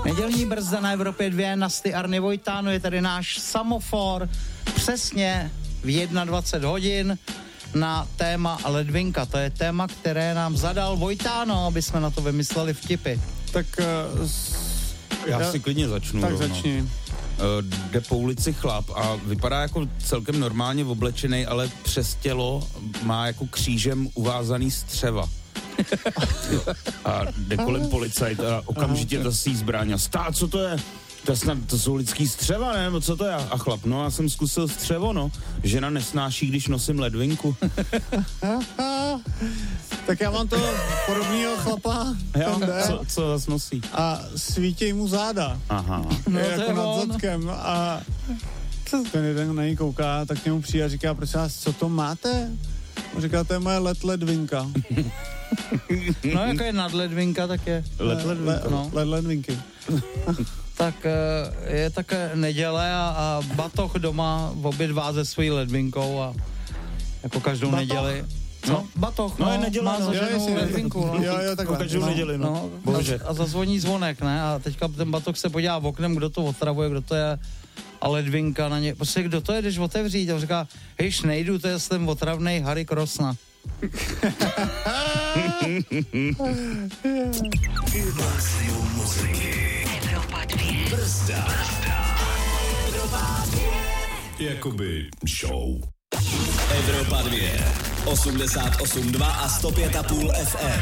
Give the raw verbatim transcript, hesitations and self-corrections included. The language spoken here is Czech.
Nedělní brzda na Evropě dva, Nasty Arny Vojtáno, je tady náš samofor přesně v dvacet jedna hodin na téma ledvinka. To je téma, které nám zadal Vojtáno, aby jsme na to vymysleli vtipy. Tak uh, s... já, já si klidně začnu. Tak rovno. začni. Uh, jde po ulici chlap a vypadá jako celkem normálně oblečený, ale přes tělo má jako křížem uvázaný střeva. A jde kolem policajt a okamžitě zasí zbraň a stát, co to je? To, je snad, to jsou lidský střeva, ne? Co to je? A chlap, no já jsem zkusil střevo, no. Žena nesnáší, když nosím ledvinku. Tak já mám to podobného chlapa. Jo, co, co zas nosí? A svítěj mu záda. Aha. No, je to jako je nad on. zadkem a ten jeden na něj kouká, tak k němu přijde a říká, prosím vás, co to máte? On říká, to je moje let ledvinka. No, jako je nadledvinka, tak je. Let ledvinka. No. Led ledvinky. Tak eh, je také neděle a, a batoh doma v oběd váze svojí ledvinkou a jako každou Batoh? neděli. Co? No, batoh, No, no, je neděle, má no. za Jo, ženou jestli- ledvinku, no. Jo, jo, takhle. Každou No. neděli, no. No, Bože. a, a zazvoní zvonek, ne? A teďka ten batoh se podívá v oknem, kdo to otravuje, kdo to je a ledvinka na ně. Prostě kdo to je, když otevřít? A on říká, hejš, nejdu, to je ten otravnej Harry Krosna. Maximum muziky. Evropa dva. Brzda. Evropa dva. Jakoby show. Evropa dva. osmdesát osm dva a sto pět a půl F M.